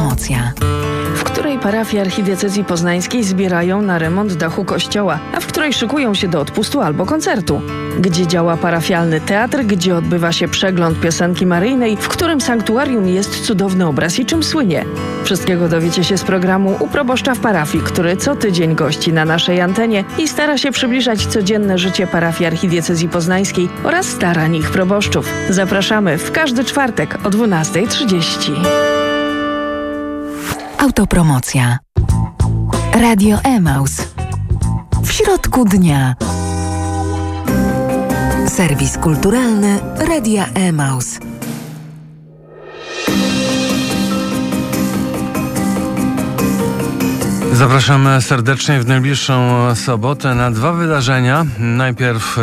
Autopromocja. W której parafii archidiecezji poznańskiej zbierają na remont dachu kościoła, a w której szykują się do odpustu albo koncertu. Gdzie działa parafialny teatr, gdzie odbywa się przegląd piosenki maryjnej, w którym sanktuarium jest cudowny obraz i czym słynie. Wszystkiego dowiecie się z programu u proboszcza w parafii, który co tydzień gości na naszej antenie i stara się przybliżać codzienne życie parafii archidiecezji poznańskiej oraz starań ich proboszczów. Zapraszamy w każdy czwartek o 12:30. Autopromocja. Radio Emaus. W środku dnia. Serwis kulturalny Radia Emaus. Zapraszamy serdecznie w najbliższą sobotę na 2 wydarzenia. Najpierw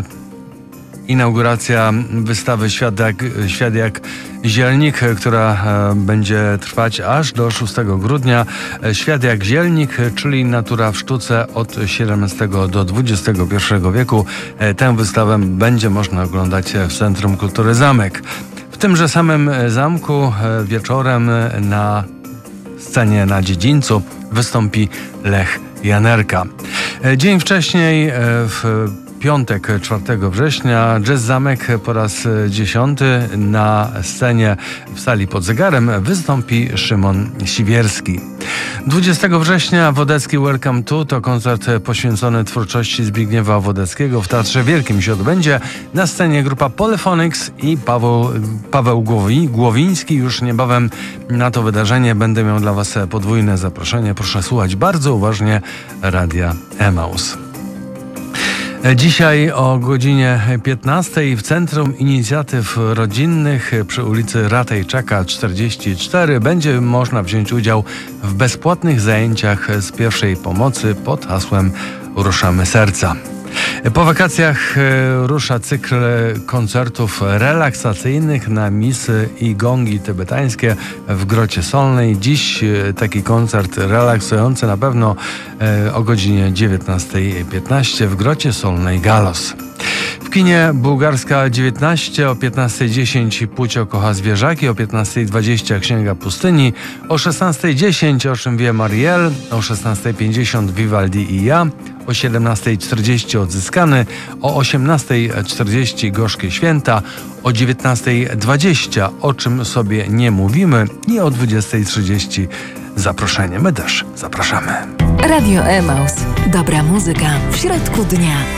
inauguracja wystawy Świat jak zielnik, która będzie trwać aż do 6 grudnia. Świat jak zielnik, czyli natura w sztuce od XVII do XXI wieku. Tę wystawę będzie można oglądać w Centrum Kultury Zamek. W tymże samym zamku wieczorem na scenie na dziedzińcu wystąpi Lech Janerka. Dzień wcześniej, w piątek 4 września, Jazz Zamek po raz 10 na scenie w sali pod zegarem wystąpi Szymon Siwierski. 20 września Wodecki Welcome to koncert poświęcony twórczości Zbigniewa Wodeckiego. W Teatrze Wielkim się odbędzie. Na scenie grupa Polyphonics i Paweł Głowiński. Już niebawem na to wydarzenie będę miał dla Was podwójne zaproszenie. Proszę słuchać bardzo uważnie Radia Emaus. Dzisiaj o godzinie 15 w Centrum Inicjatyw Rodzinnych przy ulicy Ratajczaka 44 będzie można wziąć udział w bezpłatnych zajęciach z pierwszej pomocy pod hasłem Ruszamy Serca. Po wakacjach rusza cykl koncertów relaksacyjnych na misy i gongi tybetańskie w Grocie Solnej. Dziś taki koncert relaksujący na pewno o godzinie 19:15 w Grocie Solnej Galos. W kinie Bułgarska 19 o 15:10 Pucio kocha zwierzaki, o 15:20 Księga Pustyni, o 16:10 O czym wie Mariel, o 16:50 Vivaldi i ja, o 17:40 Odzyskany, o 18:40 Gorzkie Święta, o 19:20 O czym sobie nie mówimy i o 20:30 Zaproszenie. My też zapraszamy. Radio Emaus. Dobra muzyka w środku dnia.